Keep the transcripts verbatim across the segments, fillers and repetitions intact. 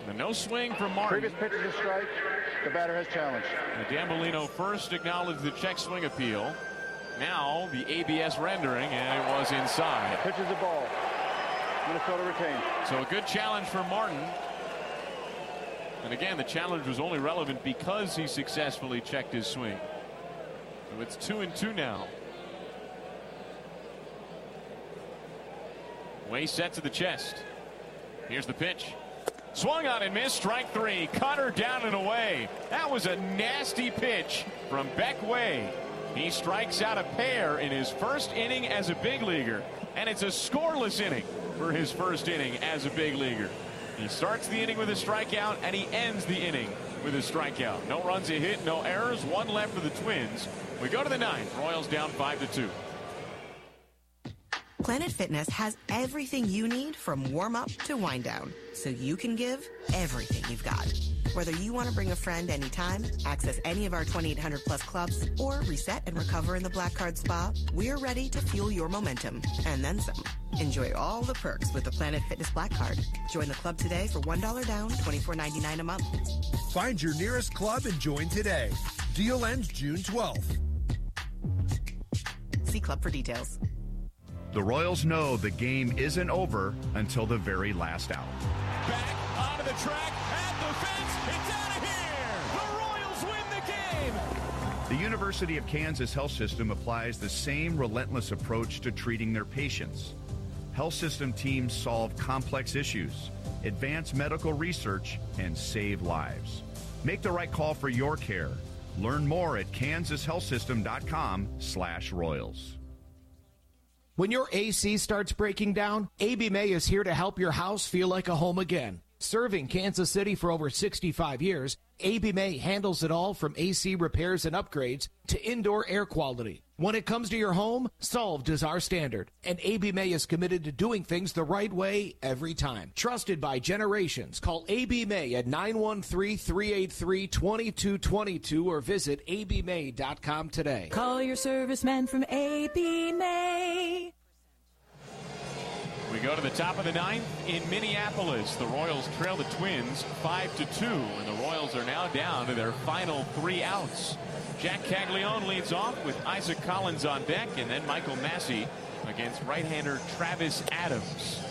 And no swing from Martin. Previous pitch is a strike. The batter has challenged. Dan Bellino first acknowledged the check swing appeal. Now the A B S rendering, and it was inside. Pitch is a ball. Minnesota retained. So a good challenge for Martin. And again, the challenge was only relevant because he successfully checked his swing. So it's two and two now. Way set to the chest. Here's the pitch. Swung on and missed. Strike three. Cutter down and away. That was a nasty pitch from Beck Way. He strikes out a pair in his first inning as a big leaguer. And it's a scoreless inning for his first inning as a big leaguer. He starts the inning with a strikeout and he ends the inning with a strikeout. No runs, a hit, no errors. One left for the Twins. We go to the ninth. Royals down five to two. Planet Fitness has everything you need from warm-up to wind-down, so you can give everything you've got. Whether you want to bring a friend anytime, access any of our twenty-eight hundred plus clubs, or reset and recover in the Black Card Spa, we're ready to fuel your momentum, and then some. Enjoy all the perks with the Planet Fitness Black Card. Join the club today for one dollar down, twenty-four ninety-nine a month. Find your nearest club and join today. Deal ends June twelfth. See club for details. The Royals know the game isn't over until the very last out. Back onto the track, at the fence, it's out of here! The Royals win the game! The University of Kansas Health System applies the same relentless approach to treating their patients. Health system teams solve complex issues, advance medical research, and save lives. Make the right call for your care. Learn more at kansas health system dot com slash royals. When your A C starts breaking down, A B May is here to help your house feel like a home again. Serving Kansas City for over sixty-five years, A B May handles it all from A C repairs and upgrades to indoor air quality. When it comes to your home, solved is our standard. And A B May is committed to doing things the right way every time. Trusted by generations. Call A B May at nine one three, three eight three, two two two two or visit a b may dot com today. Call your serviceman from A B May. We go to the top of the ninth in Minneapolis. The Royals trail the Twins five to two, and the Royals are now down to their final three outs. Jack Caglione leads off with Isaac Collins on deck, and then Michael Massey against right-hander Travis Adams.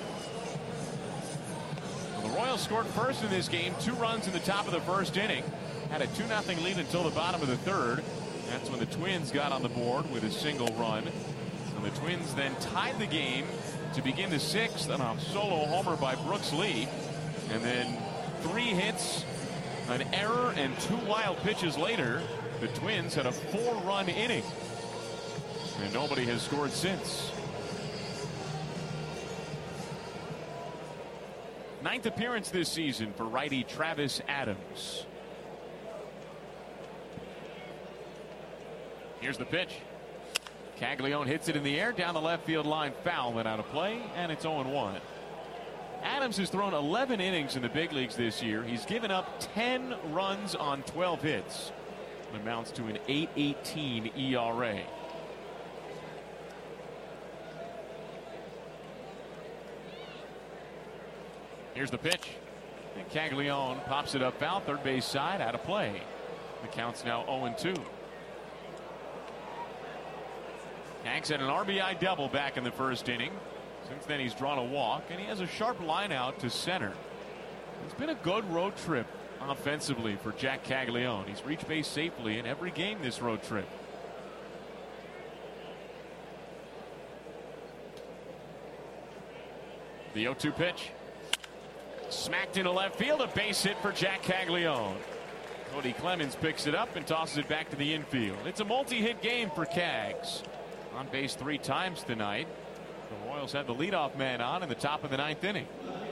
Well, the Royals scored first in this game, two runs in the top of the first inning. Had a two nothing lead until the bottom of the third. That's when the Twins got on the board with a single run. And the Twins then tied the game to begin the sixth on a solo homer by Brooks Lee. And then three hits, an error, and two wild pitches later, the Twins had a four-run inning. And nobody has scored since. Ninth appearance this season for righty Travis Adams. Here's the pitch. Caglione hits it in the air down the left field line, foul and out of play, and it's oh and one. Adams has thrown eleven innings in the big leagues this year. He's given up ten runs on twelve hits. It amounts to an eight eighteen E R A. Here's the pitch. And Caglione pops it up foul, third base side, out of play. The count's now oh and two. Hanks had an R B I double back in the first inning. Since then, he's drawn a walk, and he has a sharp line out to center. It's been a good road trip offensively for Jack Caglione. He's reached base safely in every game this road trip. The oh two pitch. Smacked into left field, a base hit for Jack Caglione. Cody Clemens picks it up and tosses it back to the infield. It's a multi-hit game for Cags. On base three times tonight. The Royals had the leadoff man on in the top of the ninth inning.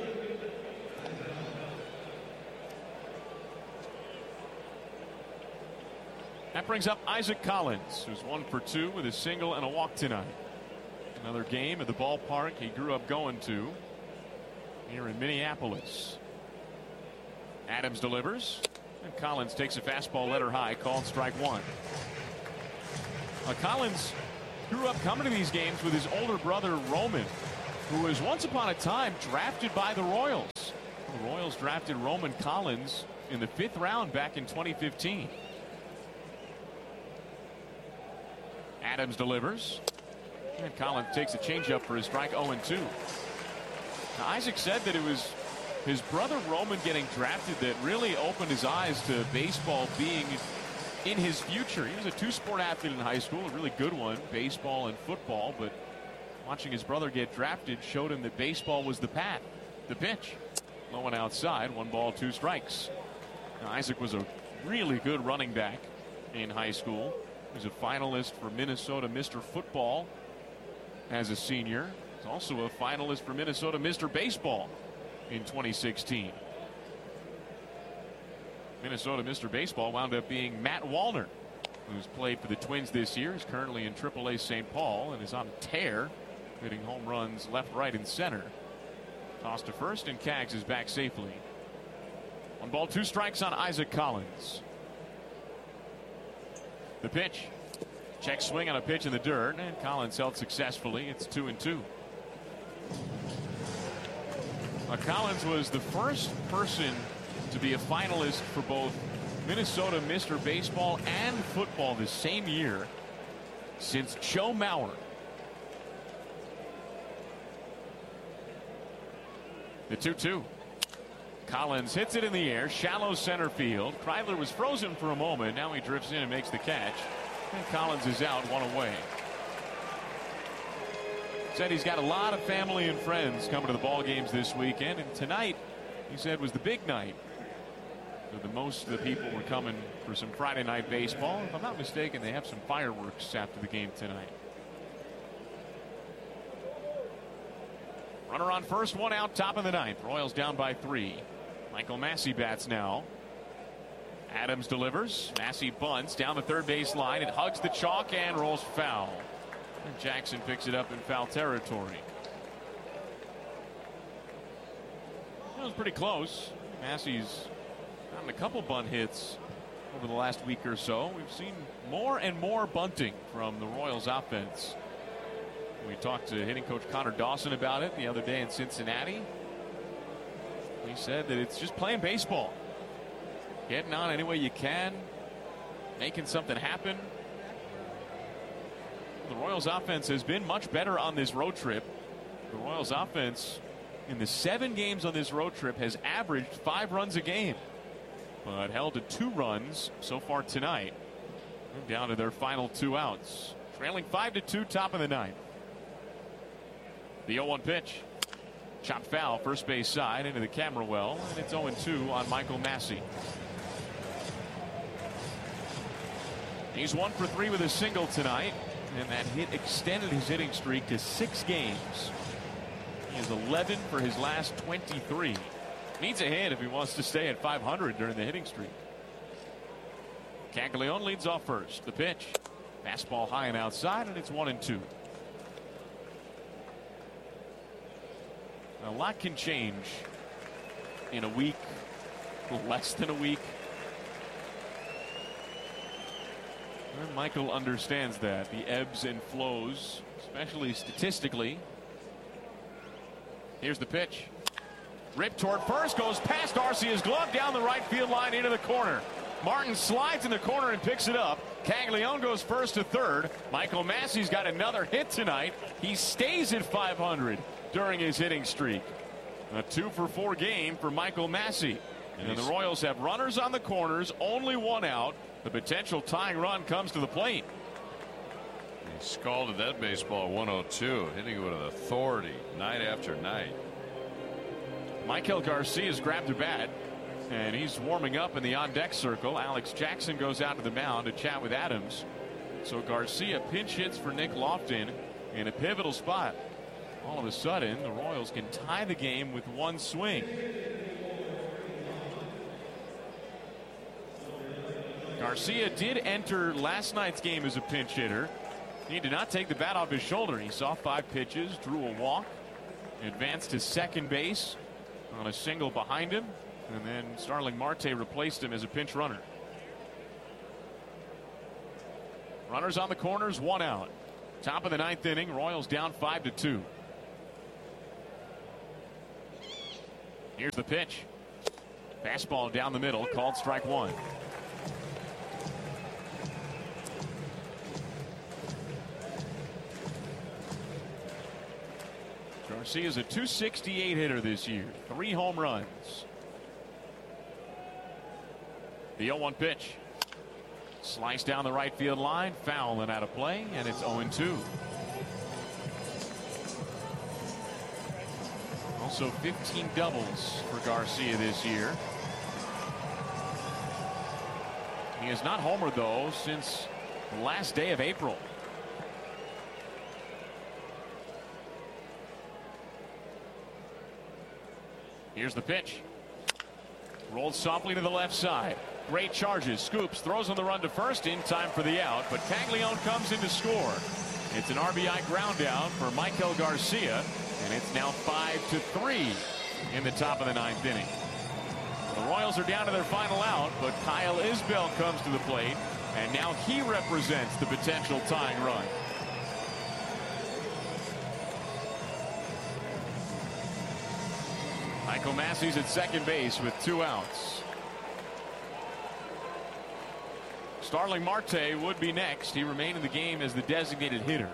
That brings up Isaac Collins, who's one for two with a single and a walk tonight. Another game at the ballpark he grew up going to here in Minneapolis. Adams delivers, and Collins takes a fastball letter high, called strike one. Uh, Collins grew up coming to these games with his older brother Roman, who was once upon a time drafted by the Royals. The Royals drafted Roman Collins in the fifth round back in twenty fifteen. Adams delivers. And Collins takes a changeup for his strike, oh and two. Now, Isaac said that it was his brother Roman getting drafted that really opened his eyes to baseball being in his future. He was a two-sport athlete in high school, a really good one, baseball and football, but watching his brother get drafted showed him that baseball was the path. The pitch. Low and outside, one ball, two strikes. Now, Isaac was a really good running back in high school. He was a finalist for Minnesota Mister Football as a senior. He's also a finalist for Minnesota Mister Baseball in twenty sixteen. Minnesota Mister Baseball wound up being Matt Wallner, who's played for the Twins this year. He's currently in triple A Saint Paul and is on a tear, hitting home runs left, right, and center. Toss to first, and Kaggs is back safely. One ball, two strikes on Isaac Collins. The pitch. Check swing on a pitch in the dirt, and Collins held successfully. It's two and two. Now, Collins was the first person to be a finalist for both Minnesota Mister Baseball and football the same year since Joe Mauer. The two two. Collins hits it in the air, shallow center field. Kreidler was frozen for a moment. Now he drifts in and makes the catch. And Collins is out, one away. Said he's got a lot of family and friends coming to the ball games this weekend, and tonight, he said, was the big night. So the most of the people were coming for some Friday night baseball. If I'm not mistaken, they have some fireworks after the game tonight. Runner on first, one out, top of the ninth. Royals down by three. Michael Massey bats now. Adams delivers. Massey bunts down the third base line. It hugs the chalk and rolls foul. And Jackson picks it up in foul territory. It was pretty close. Massey's gotten a couple bunt hits over the last week or so. We've seen more and more bunting from the Royals offense. We talked to hitting coach Connor Dawson about it the other day in Cincinnati. He said that it's just playing baseball. Getting on any way you can. Making something happen. The Royals offense has been much better on this road trip. The Royals offense in the seven games on this road trip has averaged five runs a game, but held to two runs so far tonight. Down to their final two outs. Trailing five to two, top of the ninth. The oh one pitch. Chopped foul, first base side into the camera well, and it's oh and two on Michael Massey. He's one for three with a single tonight, and that hit extended his hitting streak to six games. He is eleven for his last twenty-three. Needs a hit if he wants to stay at five hundred during the hitting streak. Caglione leads off first. The pitch. Fastball high and outside, and it's one and two. A lot can change in a week, less than a week. And Michael understands that. The ebbs and flows, especially statistically. Here's the pitch. Ripped toward first, goes past Arcia's glove down the right field line into the corner. Martin slides in the corner and picks it up. Caglione goes first to third. Michael Massey's got another hit tonight. He stays at five hundred during his hitting streak. A two for four game for Michael Massey. And, and the Royals have runners on the corners, only one out. The potential tying run comes to the plate. He scalded that baseball one oh two, hitting it with authority night after night. Michael Garcia's grabbed a bat, and he's warming up in the on-deck circle. Alex Jackson goes out to the mound to chat with Adams. So Garcia pinch hits for Nick Lofton in a pivotal spot. All of a sudden, the Royals can tie the game with one swing. Garcia did enter last night's game as a pinch hitter. He did not take the bat off his shoulder. He saw five pitches, drew a walk, advanced to second base on a single behind him, and then Starling Marte replaced him as a pinch runner. Runners on the corners, one out. Top of the ninth inning, Royals down five to two. Here's the pitch. Fastball down the middle, called strike one. Garcia's a two sixty-eight hitter this year. Three home runs. The oh one pitch. Slice down the right field line. Foul and out of play, and it's oh and two. Also fifteen doubles for Garcia this year. He has not homered, though, since the last day of April. Here's the pitch. Rolled softly to the left side. Great charges. Scoops. Throws on the run to first in time for the out. But Caglione comes in to score. It's an R B I ground down for Michael Garcia. And it's now five to three in the top of the ninth inning. The Royals are down to their final out. But Kyle Isbell comes to the plate. And now he represents the potential tying run. Michael Massey's at second base with two outs. Starling Marte would be next. He remained in the game as the designated hitter.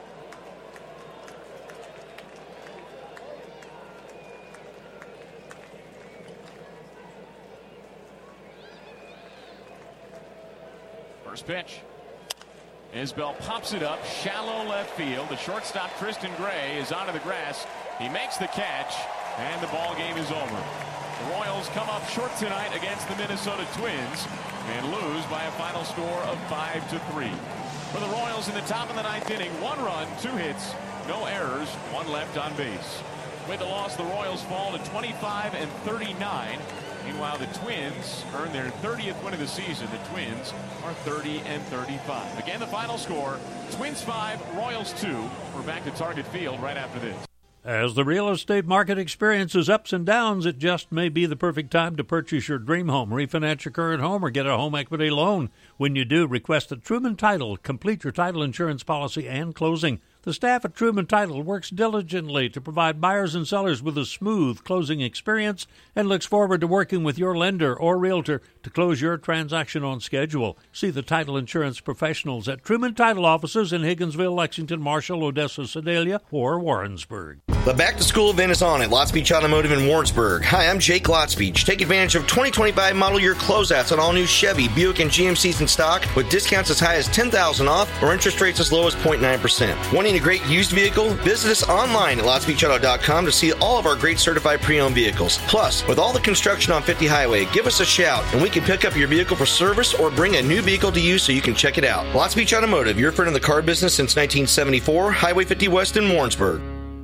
First pitch. Isbell pops it up, shallow left field. The shortstop Tristan Gray is onto the grass. He makes the catch. And the ball game is over. The Royals come up short tonight against the Minnesota Twins and lose by a final score of five to three. For the Royals in the top of the ninth inning, one run, two hits, no errors, one left on base. With the loss, the Royals fall to twenty-five and thirty-nine. Meanwhile, the Twins earn their thirtieth win of the season. The Twins are thirty and thirty-five. Again, the final score: Twins five, Royals two. We're back to Target Field right after this. As the real estate market experiences ups and downs, it just may be the perfect time to purchase your dream home, refinance your current home, or get a home equity loan. When you do, request a Truman Title, complete your title insurance policy and closing. The staff at Truman Title works diligently to provide buyers and sellers with a smooth closing experience and looks forward to working with your lender or realtor to close your transaction on schedule. See the title insurance professionals at Truman Title offices in Higginsville, Lexington, Marshall, Odessa, Sedalia, or Warrensburg. The back-to-school event is on at Lots Beach Automotive in Warrensburg. Hi, I'm Jake Lots Beach. Take advantage of twenty twenty-five model year closeouts on all new Chevy, Buick, and G M Cs in stock with discounts as high as ten thousand dollars off or interest rates as low as zero point nine percent. Wanting a great used vehicle? Visit us online at lots beach auto dot com to see all of our great certified pre-owned vehicles. Plus, with all the construction on fifty Highway, give us a shout and we can pick up your vehicle for service or bring a new vehicle to you so you can check it out. Lots Beach Automotive, your friend in the car business since nineteen seventy-four, Highway fifty West in Warrensburg.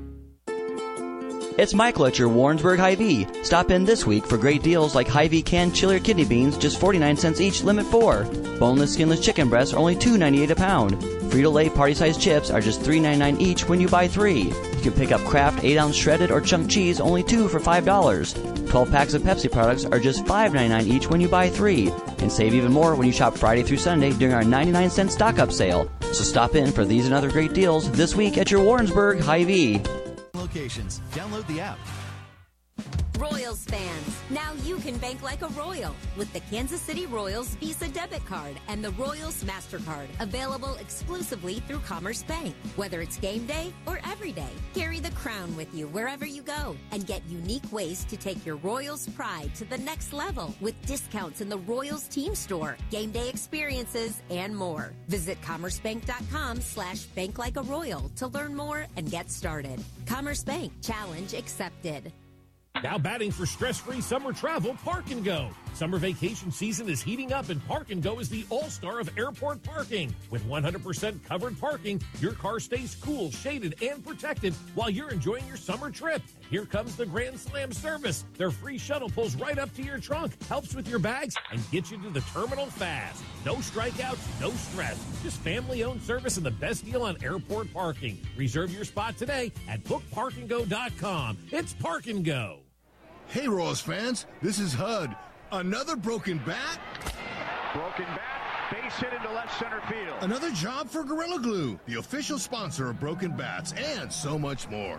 It's Michael at your Warrensburg Hy-Vee. Stop in this week for great deals like Hy-Vee canned chili or kidney beans, just forty-nine cents each, limit four. Boneless, skinless chicken breasts are only two ninety-eight a pound. Frito-Lay party-sized chips are just three ninety-nine each when you buy three. You can pick up Kraft eight ounce shredded or chunk cheese, only two for five dollars. twelve packs of Pepsi products are just five ninety-nine each when you buy three. And save even more when you shop Friday through Sunday during our ninety-nine cent stock-up sale. So stop in for these and other great deals this week at your Warrensburg Hy-Vee. Locations. Download the app. Royals fans, now you can bank like a Royal with the Kansas City Royals Visa debit card and the Royals MasterCard, available exclusively through Commerce Bank. Whether it's game day or every day, carry the crown with you wherever you go and get unique ways to take your Royals pride to the next level with discounts in the Royals team store, game day experiences, and more. Visit commercebank.com slash bank like a Royal to learn more and get started. Commerce Bank, challenge accepted. Now batting for stress-free summer travel, Park and Go. Summer vacation season is heating up, and Park and Go is the all-star of airport parking. With one hundred percent covered parking, your car stays cool, shaded, and protected while you're enjoying your summer trip. Here comes the Grand Slam service. Their free shuttle pulls right up to your trunk, helps with your bags, and gets you to the terminal fast. No strikeouts, no stress. Just family-owned service and the best deal on airport parking. Reserve your spot today at book park and go dot com. It's Park and Go. Hey, Royals fans, this is H U D. Another broken bat? Broken bat, base hit into left center field. Another job for Gorilla Glue, the official sponsor of Broken Bats, and so much more.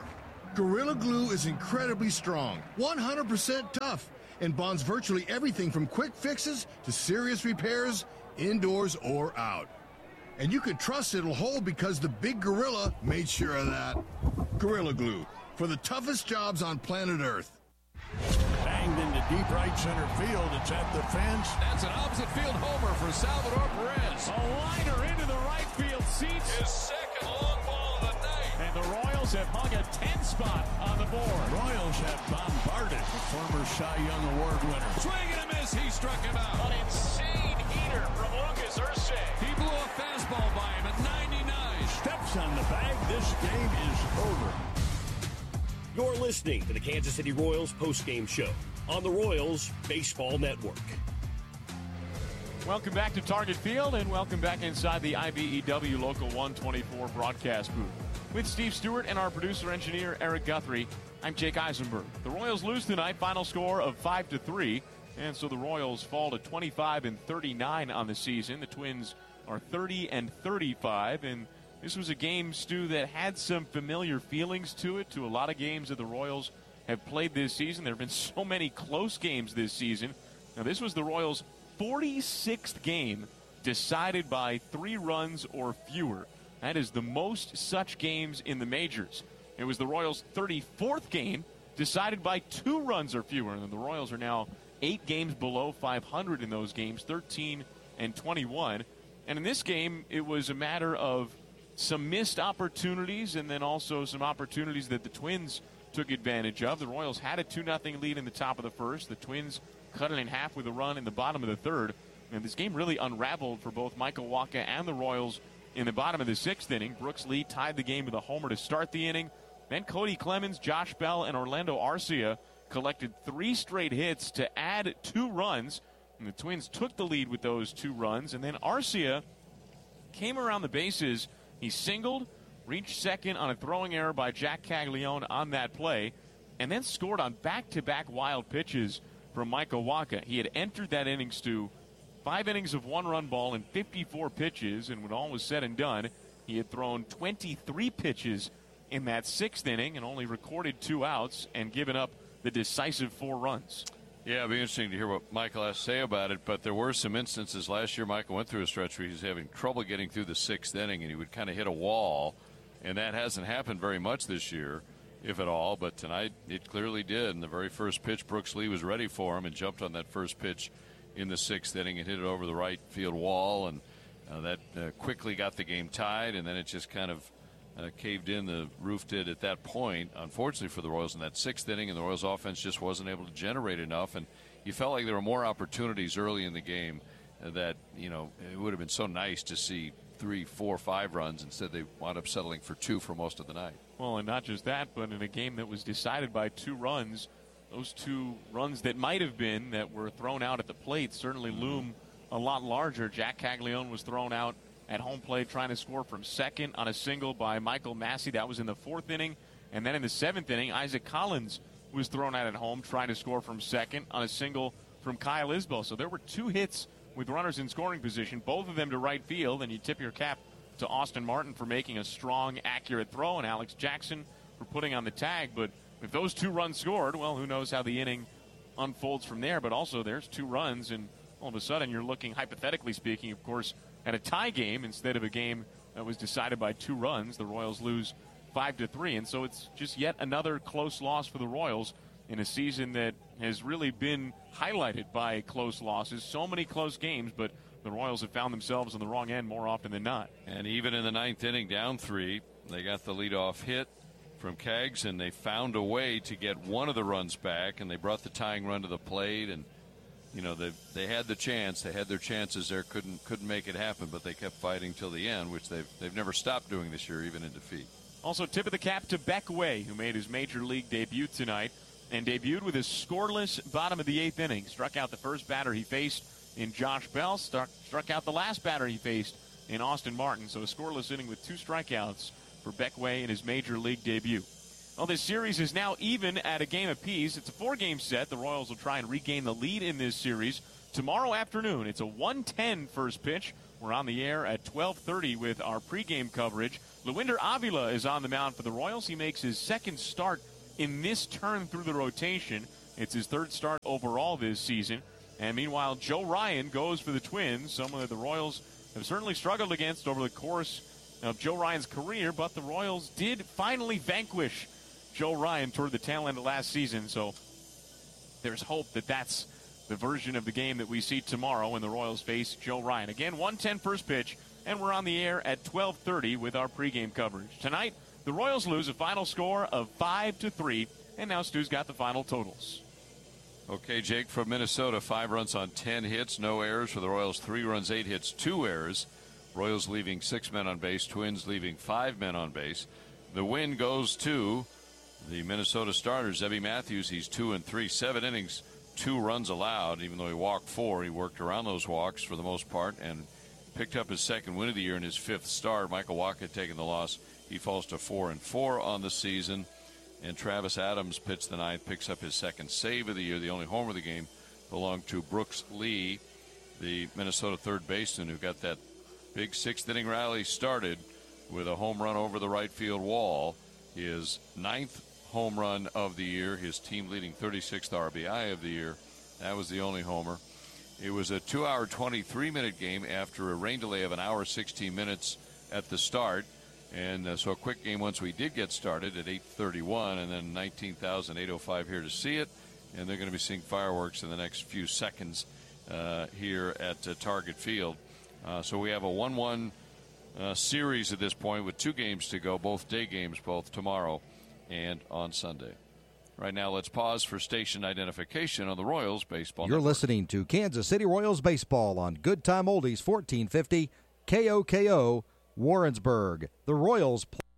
Gorilla Glue is incredibly strong, one hundred percent tough, and bonds virtually everything from quick fixes to serious repairs, indoors or out. And you can trust it'll hold because the big gorilla made sure of that. Gorilla Glue, for the toughest jobs on planet Earth. Banged into deep right center field. It's at the fence. That's an opposite field homer for Salvador Perez. A liner into the right field seats. His second long ball of the night. And the Royals have hung a ten spot on the board. Royals have bombarded former Cy Young Award winner. Swing and a miss. He struck him out. An insane heater from Lucas Ursay. He blew a fastball by him at ninety-nine. Steps on the bag. This game is over. You're listening to the Kansas City Royals postgame show on the Royals Baseball Network. Welcome back to Target Field, and welcome back inside the I B E W Local one twenty-four broadcast booth. With Steve Stewart and our producer-engineer, Eric Guthrie, I'm Jake Eisenberg. The Royals lose tonight, final score of five to three, and so the Royals fall to twenty-five and thirty-nine on the season. The Twins are thirty and thirty-five, and this was a game, Stu, that had some familiar feelings to it, to a lot of games that the Royals have played this season. There have been so many close games this season. Now, this was the Royals' forty-sixth game decided by three runs or fewer. That is the most such games in the majors. It was the Royals' thirty-fourth game decided by two runs or fewer. And the Royals are now eight games below five hundred in those games, thirteen and twenty-one. And in this game, it was a matter of some missed opportunities and then also some opportunities that the Twins took advantage of. The Royals had a two nothing lead in the top of the first. The Twins cut it in half with a run in the bottom of the third. And this game really unraveled for both Michael Wacha and the Royals in the bottom of the sixth inning. Brooks Lee tied the game with a homer to start the inning. Then Cody Clemens, Josh Bell, and Orlando Arcia collected three straight hits to add two runs. And the Twins took the lead with those two runs. And then Arcia came around the bases. He singled, reached second on a throwing error by Jack Caglione on that play, and then scored on back-to-back wild pitches from Michael Wacha. He had entered that inning, Stu, five innings of one-run ball and fifty-four pitches, and when all was said and done, he had thrown twenty-three pitches in that sixth inning and only recorded two outs and given up the decisive four runs. Yeah, it'll be interesting to hear what Michael has to say about it, but there were some instances last year. Michael went through a stretch where he was having trouble getting through the sixth inning, and he would kind of hit a wall, and that hasn't happened very much this year, if at all, but tonight it clearly did. And the very first pitch, Brooks Lee was ready for him and jumped on that first pitch in the sixth inning and hit it over the right field wall, and uh, that uh, quickly got the game tied, and then it just kind of uh, caved in. The roof did at that point, unfortunately for the Royals in that sixth inning, and the Royals offense just wasn't able to generate enough, and you felt like there were more opportunities early in the game that, you know, it would have been so nice to see three, four, five runs. Instead, they wound up settling for two for most of the night. Well, and not just that, but in a game that was decided by two runs, those two runs that might have been that were thrown out at the plate certainly loom a lot larger. Jack Caglione was thrown out at home plate trying to score from second on a single by Michael Massey. That was in the fourth inning. And then in the seventh inning, Isaac Collins was thrown out at home trying to score from second on a single from Kyle Isbell. So there were two hits with runners in scoring position, both of them to right field, and you tip your cap to Austin Martin for making a strong, accurate throw, and Alex Jackson for putting on the tag. But if those two runs scored, well, who knows how the inning unfolds from there. But also there's two runs, and all of a sudden you're looking, hypothetically speaking, of course, at a tie game instead of a game that was decided by two runs. The Royals lose five to three, and so it's just yet another close loss for the Royals in a season that has really been highlighted by close losses. So many close games, but the Royals have found themselves on the wrong end more often than not. And even in the ninth inning, down three, they got the leadoff hit from Keggs, and they found a way to get one of the runs back, and they brought the tying run to the plate. And you know, they they had the chance, they had their chances there, couldn't couldn't make it happen, but they kept fighting till the end, which they've they've never stopped doing this year, even in defeat. Also, tip of the cap to Beck Way, who made his major league debut tonight and debuted with a scoreless bottom of the eighth inning. Struck out the first batter he faced in Josh Bell, struck, struck out the last batter he faced in Austin Martin. So a scoreless inning with two strikeouts for Beck Way in his major league debut. Well, this series is now even at a game apiece. It's a four-game set. The Royals will try and regain the lead in this series tomorrow afternoon. It's a one ten first pitch. We're on the air at twelve thirty with our pregame coverage. Luinder Avila is on the mound for the Royals. He makes his second start in this turn through the rotation. It's his third start overall this season. And meanwhile, Joe Ryan goes for the Twins, someone that the Royals have certainly struggled against over the course of Joe Ryan's career, but the Royals did finally vanquish Joe Ryan toward the tail end of last season. So there's hope that that's the version of the game that we see tomorrow when the Royals face Joe Ryan. Again, one ten first pitch, and we're on the air at twelve thirty with our pregame coverage. Tonight, the Royals lose a final score of five to three, and now Stu's got the final totals. Okay, Jake, from Minnesota, five runs on ten hits, no errors for the Royals. Three runs, eight hits, two errors. Royals leaving six men on base, Twins leaving five men on base. The win goes to the Minnesota starters, Zebby Matthews. He's two and three, seven innings, two runs allowed. Even though he walked four, he worked around those walks for the most part and picked up his second win of the year in his fifth start. Michael Wacha taking the loss. He falls to four and four on the season. And Travis Adams pitched the ninth, picks up his second save of the year. The only homer of the game belonged to Brooks Lee, the Minnesota third baseman, who got that big sixth inning rally started with a home run over the right field wall. His ninth home run of the year, his team leading thirty-sixth R B I of the year. That was the only homer. It was a two hour, twenty-three minute game after a rain delay of an hour, sixteen minutes at the start. And uh, so a quick game once we did get started at eight thirty-one, and then nineteen thousand eight hundred five here to see it. And they're going to be seeing fireworks in the next few seconds uh, here at uh, Target Field. Uh, so we have a one one uh, series at this point with two games to go, both day games, both tomorrow and on Sunday. Right now, let's pause for station identification on the Royals Baseball You're Network. listening to Kansas City Royals Baseball on Good Time Oldies fourteen fifty K O K O Warrensburg. The Royals play.